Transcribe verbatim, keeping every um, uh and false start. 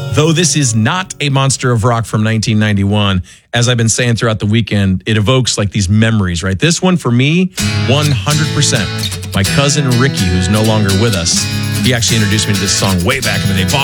Though this is not a Monster of Rock from nineteen ninety-one, as I've been saying throughout the weekend, it evokes like these memories, right? This one for me, one hundred percent. My cousin Ricky, who's no longer with us, he actually introduced me to this song way back in the day.